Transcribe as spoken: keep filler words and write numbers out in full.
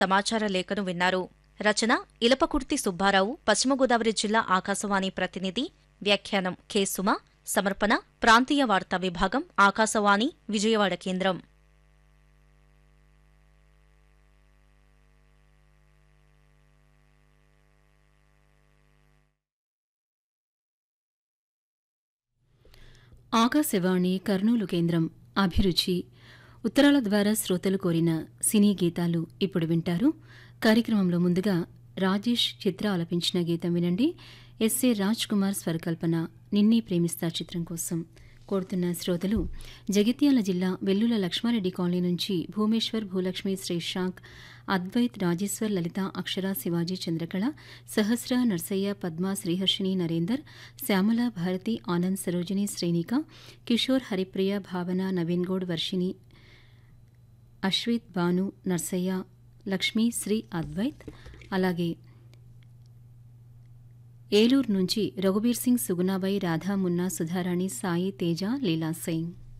సమాచార లేఖను విన్నారు. రచన ఇలపకుర్తి సుబ్బారావు, పశ్చిమ గోదావరి జిల్లా ఆకాశవాణి ప్రతినిధి. వ్యాఖ్యానం కె సుమ. సమర్పణ ప్రాంతీయ వార్తా విభాగం, ఆకాశవాణి విజయవాడ కేంద్రం. ఆకాశవాణి కర్నూలు కేంద్రం. అభిరుచి ఉత్తరాల ద్వారా శ్రోతలు కోరిన సినీ గీతాలు ఇప్పుడు వింటారు. కార్యక్రమంలో ముందుగా రాజేష్ చిత్ర ఆలపించిన గీతం వినండి. ఎస్ఏ రాజ్ కుమార్ స్వరకల్పన. నిన్నే ప్రేమిస్తా చిత్రం కోసం కోరుతున్న శ్రోతలు జగిత్యాల జిల్లా వెల్లుల లక్ష్మారెడ్డి కాలనీ నుంచి భూమేశ్వర్, భూలక్ష్మి, శ్రీశాంక్, అద్వైత్, రాజేశ్వర్, లలిత, అక్షర, శివాజీ, చంద్రకళ, సహస్ర, నర్సయ్య, పద్మ, శ్రీహర్షిణి, నరేందర్, శ్యామల, భారతి, ఆనంద్, సరోజిని, శ్రేణిక, కిషోర్, హరిప్రియ, భావన, నవీన్ గౌడ్, వర్షిణి, అశ్విత్, భాను, నర్సయ్య, లక్ష్మి, శ్రీ, అద్వైత్. అలాగే ఏలూరు నుంచి రఘుబీర్ సింగ్, సుగుణాబాయి, రాధా, మున్నా, సుధారాణి, సాయి, తేజ, లీలా సింగ్.